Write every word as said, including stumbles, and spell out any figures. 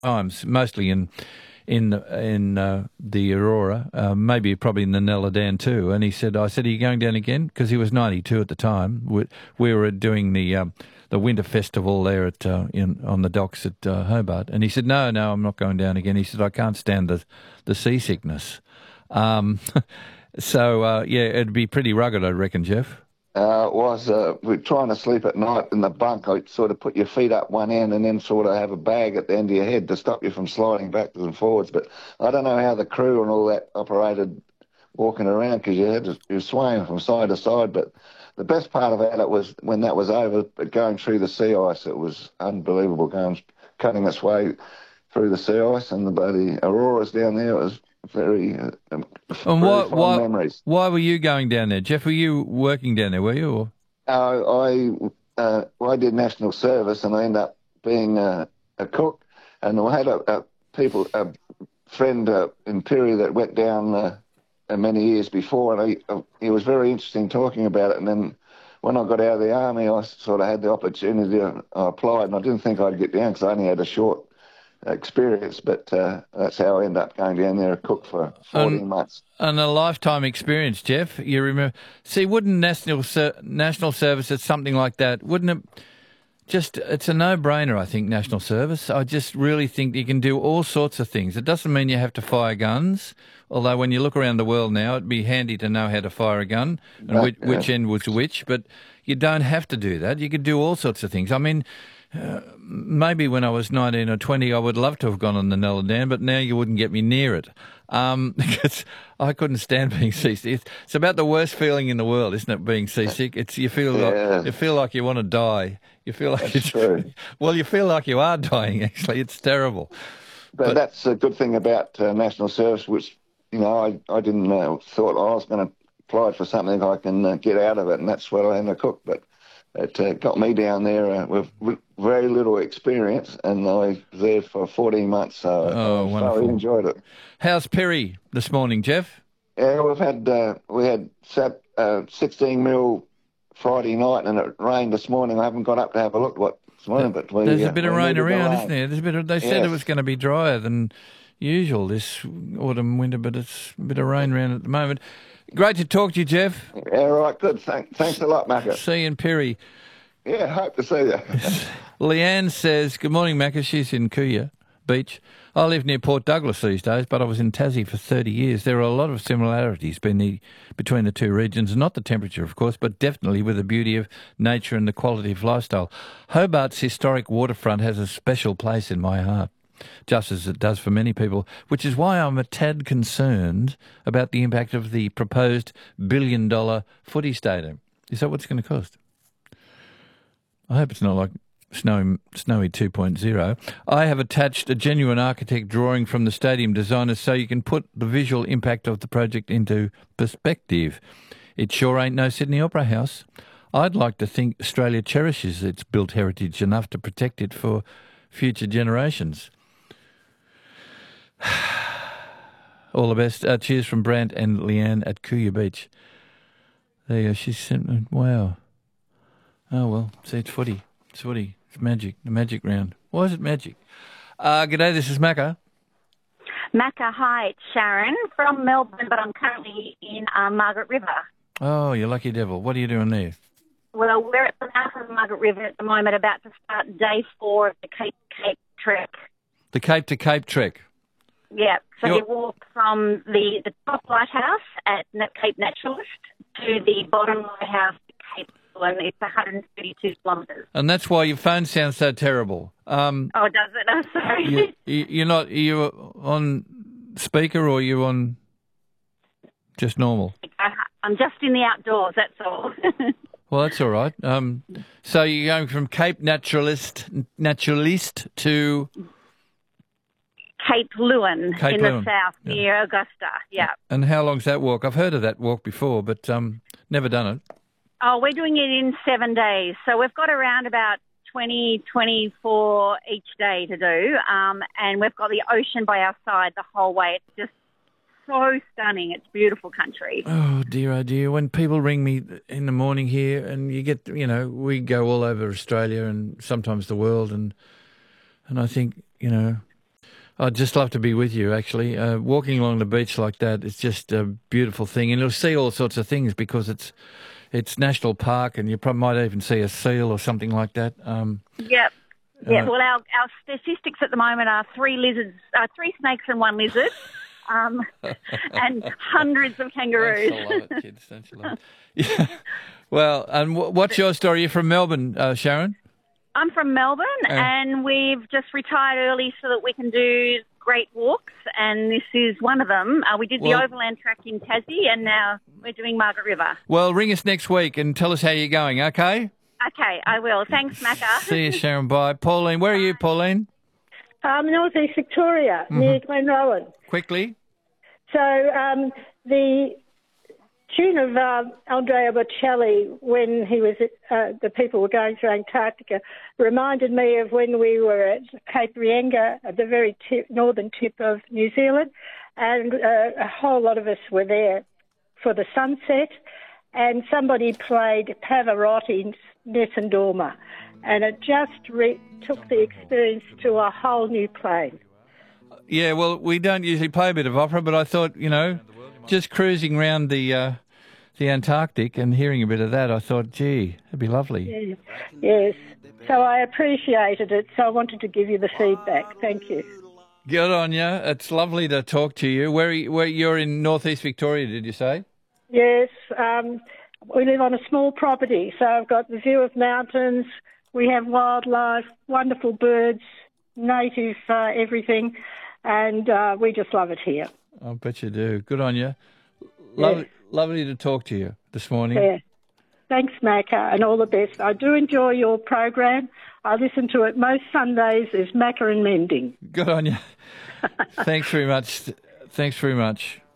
times, mostly in in in uh, the Aurora, uh, maybe probably in the Neladan too. And he said, "I said, are you going down again?" Because he was ninety-two at the time. We, we were doing the um, the winter festival there at uh, in on the docks at uh, Hobart, and he said, "No, no, I'm not going down again." He said, "I can't stand the the seasickness." Um, so uh, yeah, it'd be pretty rugged, I reckon, Jeff. Uh, it was, uh, we're trying to sleep at night in the bunk. I sort of put your feet up one end and then sort of have a bag at the end of your head to stop you from sliding backwards and forwards. But I don't know how the crew and all that operated walking around because you had to, you were swaying from side to side. But the best part about it was when that was over, but going through the sea ice, it was unbelievable going, cutting its way through the sea ice and the bloody auroras down there. It was very, uh, um, And very why, fond why, memories. why were you going down there, Jeff? Were you working down there, were you? Or? Uh, I uh, well, I did national service and I ended up being a, a cook. And I had a, a people a friend uh, in Perry that went down uh, many years before, and he, uh, he was very interesting talking about it. And then when I got out of the army, I sort of had the opportunity. To, I applied, and I didn't think I'd get down because I only had a short experience, but uh, that's how I ended up going down there to cook for fourteen And, months. and a lifetime experience, Jeff. You remember? See, wouldn't national ser- national service at something like that? Wouldn't it? Just, it's a no-brainer, I think, national service. I just really think you can do all sorts of things. It doesn't mean you have to fire guns, although when you look around the world now, it'd be handy to know how to fire a gun and But, which, which uh, end was which, but you don't have to do that. You could do all sorts of things. I mean, uh, maybe when I was nineteen or twenty, I would love to have gone on the Neladan, but now you wouldn't get me near it. Um, because I couldn't stand being seasick. It's, it's about the worst feeling in the world, isn't it? Being seasick. It's you feel yeah, like you feel like you want to die. You feel like that's it's true. well, you feel like you are dying. Actually, it's terrible. But, But that's a good thing about uh, national service, which, you know, I, I didn't uh, thought I was going to apply for something I can uh, get out of it, and that's what I ended up cook. But it uh, got me down there uh, with, with very little experience, and I was there for fourteen months, so oh, I thoroughly wonderful. enjoyed it. How's Perry this morning, Jeff? Yeah, we've had uh, we had sat uh, sixteen mil Friday night, and it rained this morning. I haven't got up to have a look what this morning, but we, There's a uh, bit we of rain needed the around, rain. isn't there? There's a bit of, they said it Yes. was going to be drier than usual this autumn, winter, but it's a bit of rain around at the moment. Great to talk to you, Jeff. Yeah, right, good. Thank, thanks a lot, Macca. See you in Perry. Yeah, hope to see you. Leanne says, good morning, Macca. She's in Kuya Beach. I live near Port Douglas these days, but I was in Tassie for thirty years. There are a lot of similarities between the, between the two regions, not the temperature, of course, but definitely with the beauty of nature and the quality of lifestyle. Hobart's historic waterfront has a special place in my heart, just as it does for many people, which is why I'm a tad concerned about the impact of the proposed billion-dollar footy stadium. Is that what it's going to cost? I hope it's not like Snowy, Snowy two point oh. I have attached a genuine architect drawing from the stadium designers so you can put the visual impact of the project into perspective. It sure ain't no Sydney Opera House. I'd like to think Australia cherishes its built heritage enough to protect it for future generations. All the best. Uh, cheers from Brant and Leanne at Kuya Beach. There you go. She sent me, wow. Oh, well, see, it's footy. It's footy. It's magic. The magic round. Why is it magic? Uh, g'day, this is Macca. Macca, hi, it's Sharon from Melbourne, but I'm currently in um, Margaret River. Oh, you lucky devil. What are you doing there? Well, we're at the mouth of Margaret River at the moment, about to start day four of the Cape Cape Trek. The Cape to Cape Trek. Yeah, so You're- you walk from the, the top lighthouse at Na- Cape Naturalist to the bottom lighthouse at Cape and it's one hundred thirty-two kilometres. And that's why your phone sounds so terrible. Um, Oh, does it? I'm sorry. you, you, you're not, are you on speaker or are you on just normal? I, I'm just in the outdoors, that's all. Well, that's all right. Um, so you're going from Cape Naturalist, Naturalist to Cape Lewin Cape in Lewin, the south, yeah. near Augusta, yeah. And how long's that walk? I've heard of that walk before, but um, never done it. Oh, we're doing it in seven days. So we've got around about twenty, twenty-four each day to do. Um, and we've got the ocean by our side the whole way. It's just so stunning. It's beautiful country. Oh, dear, oh, dear. When people ring me in the morning here and you get, you know, we go all over Australia and sometimes the world and and I think, you know, I'd just love to be with you, actually. Uh, walking along the beach like that is just a beautiful thing. And you'll see all sorts of things because it's it's national park, and you probably might even see a seal or something like that. Um, Yep. Yeah, uh, well, our, our statistics at the moment are three lizards, uh, three snakes and one lizard, um, and hundreds of kangaroos. Don't you love it, kids? Don't you love it? Yeah. Well, and w- what's your story? You're from Melbourne, uh, Sharon? I'm from Melbourne, Uh. and we've just retired early so that we can do great walks, and this is one of them. Uh, we did Well- the overland track in Tassie, and now we're doing Margaret River. Well, ring us next week and tell us how you're going, okay? Okay, I will. Thanks, Macca. See you, Sharon. Bye. Pauline, where are you, Pauline? Um, North East Victoria, Mm-hmm. near Glenrowan. Quickly. So um, the tune of uh, Andrea Bocelli, when he was at, uh, the people were going through Antarctica, reminded me of when we were at Cape Reinga, at the very tip, northern tip of New Zealand, and uh, a whole lot of us were there for the sunset, and somebody played Pavarotti's Nessun Dorma, and it just re- took the experience to a whole new plane. Yeah, well, we don't usually play a bit of opera, but I thought, you know, just cruising around the uh, the Antarctic and hearing a bit of that, I thought, gee, it'd be lovely. Yes. Yes. So I appreciated it, so I wanted to give you the feedback. Thank you. Good on you. It's lovely to talk to you. Where, are you, where you're in northeast Victoria, did you say? Yes, um, we live on a small property, so I've got the view of mountains, we have wildlife, wonderful birds, native uh, everything, and uh, we just love it here. I bet you do. Good on you. Lovely, Yes. lovely to talk to you this morning. Yeah. Thanks, Macca, and all the best. I do enjoy your program. I listen to it most Sundays as Macca and Mending. Good on you. Thanks very much. Thanks very much.